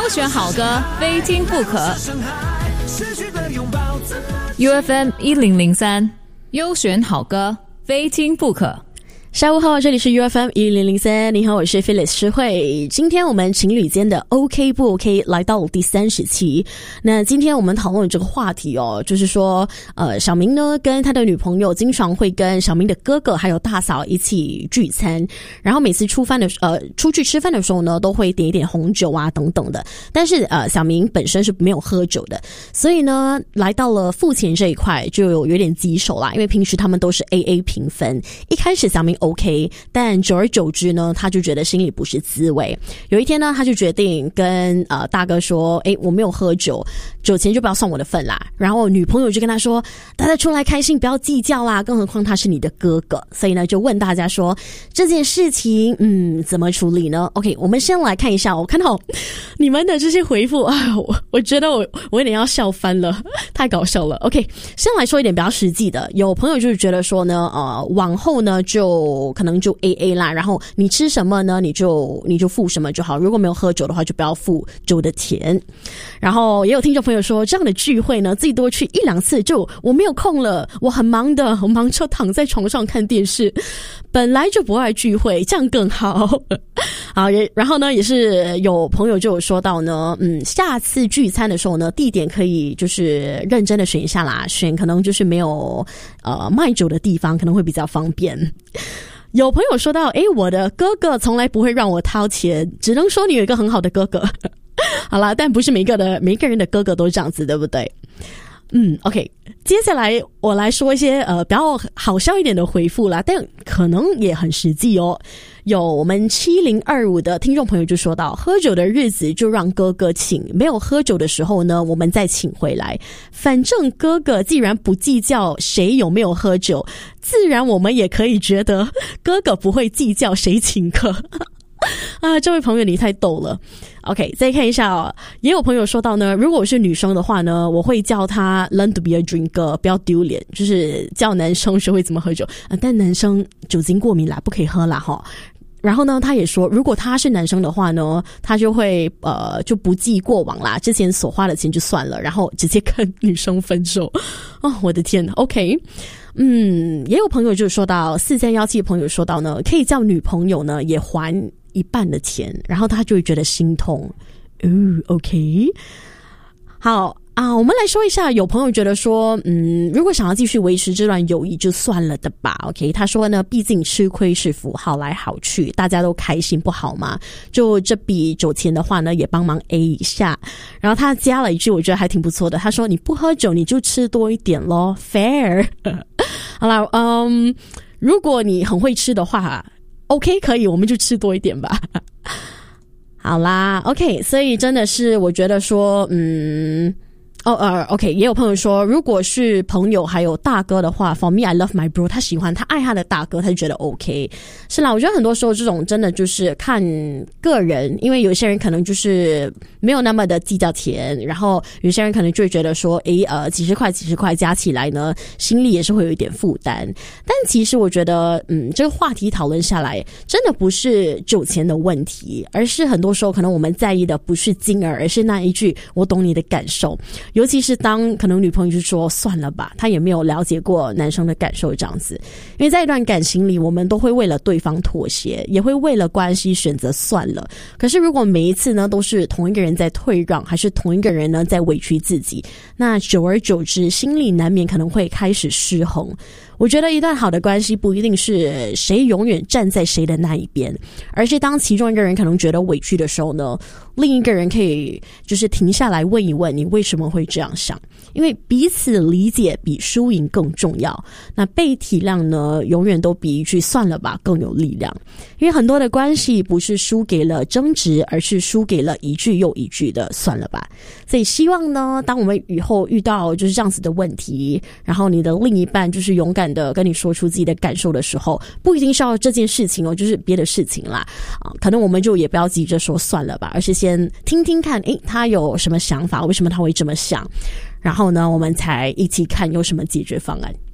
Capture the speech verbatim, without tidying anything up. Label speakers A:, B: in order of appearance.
A: 选好歌，非听不可。U F M 一零零三，优选好歌，非听不可。
B: 下午好，这里是 U F M 一零零三，你好，我是 Phyllis 诗慧。今天我们情侣间的 OK 不 OK 来到了第三十期。那今天我们讨论这个话题哦，就是说呃，小明呢跟他的女朋友经常会跟小明的哥哥还有大嫂一起聚餐，然后每次出饭的呃出去吃饭的时候呢，都会点一点红酒啊等等的。但是呃，小明本身是没有喝酒的，所以呢，来到了付钱这一块就有有点棘手啦，因为平时他们都是 A A 平分。一开始小明OK， 但久而久之呢，他就觉得心里不是滋味。有一天呢，他就决定跟呃大哥说：“诶，我没有喝酒，酒钱就不要算我的份啦。”然后女朋友就跟他说：“大家出来开心，不要计较啦，更何况他是你的哥哥。”所以呢，就问大家说这件事情，嗯，怎么处理呢 ？OK， 我们先来看一下，我看到你们的这些回复啊，我我觉得我我有点要笑翻了，太搞笑了。OK， 先来说一点比较实际的，有朋友就是觉得说呢，呃，往后呢就可能。可能就 A A 啦，然后你吃什么呢，你就你就付什么就好，如果没有喝酒的话就不要付酒的钱。然后也有听众朋友说，这样的聚会呢自己多去一两次就我没有空了，我很忙的，我忙着躺在床上看电视，本来就不爱聚会，这样更好。好，然后呢也是有朋友就有说到呢，嗯，下次聚餐的时候呢，地点可以就是认真的选一下啦，选可能就是没有呃卖酒的地方，可能会比较方便。有朋友说到，诶，我的哥哥从来不会让我掏钱，只能说你有一个很好的哥哥。好啦，但不是每个的每个人的哥哥都这样子，对不对？嗯 ，OK， 接下来我来说一些呃比较好笑一点的回复啦，但可能也很实际哦。有我们七零二五的听众朋友就说到，喝酒的日子就让哥哥请，没有喝酒的时候呢，我们再请回来。反正哥哥既然不计较谁有没有喝酒，自然我们也可以觉得哥哥不会计较谁请客。啊，这位朋友你太逗了。OK， 再看一下哦，也有朋友说到呢，如果我是女生的话呢，我会叫他 learn to be a drinker， 不要丢脸，就是叫男生学会怎么喝酒啊。但男生酒精过敏啦，不可以喝啦哈。然后呢，他也说，如果他是男生的话呢，他就会呃就不计过往啦，之前所花的钱就算了，然后直接跟女生分手。哦，我的天 ，OK。嗯，也有朋友就说到，四三一七的朋友说到呢，可以叫女朋友呢也还一半的钱，然后他就会觉得心痛。哦 ，OK， 好啊，我们来说一下，有朋友觉得说，嗯，如果想要继续维持这段友谊，就算了的吧。OK， 他说呢，毕竟吃亏是福，好来好去，大家都开心不好吗？就这笔酒钱的话呢，也帮忙 A 一下。然后他加了一句，我觉得还挺不错的，他说：“你不喝酒，你就吃多一点咯 ，fair。”好啦，嗯，如果你很会吃的话 ，OK， 可以，我们就吃多一点吧。好啦 ，OK， 所以真的是我觉得说，嗯。哦呃 ，OK， 也有朋友说，如果是朋友还有大哥的话 ，For me I love my bro， 他喜欢他爱他的大哥，他就觉得 OK。是啦，我觉得很多时候这种真的就是看个人，因为有些人可能就是没有那么的计较钱，然后有些人可能就会觉得说，诶呃，几十块几十块加起来呢，心里也是会有一点负担。但其实我觉得，嗯，这个话题讨论下来，真的不是酒钱的问题，而是很多时候可能我们在意的不是金额，而是那一句“我懂你的感受”。尤其是当可能女朋友就说算了吧，她也没有了解过男生的感受这样子。因为在一段感情里，我们都会为了对方妥协，也会为了关系选择算了。可是如果每一次呢都是同一个人在退让，还是同一个人呢在委屈自己，那久而久之心里难免可能会开始失衡。我觉得一段好的关系不一定是谁永远站在谁的那一边，而是当其中一个人可能觉得委屈的时候呢，另一个人可以就是停下来问一问你为什么会这样想，因为彼此理解比输赢更重要。那被体谅呢，永远都比一句算了吧更有力量。因为很多的关系不是输给了争执，而是输给了一句又一句的算了吧。所以希望呢，当我们以后遇到就是这样子的问题，然后你的另一半就是勇敢的跟你说出自己的感受的时候，不一定是要这件事情哦，就是别的事情啦啊，可能我们就也不要急着说算了吧，而是先听听看，诶，他有什么想法，为什么他会这么想，然后呢，我们才一起看有什么解决方案。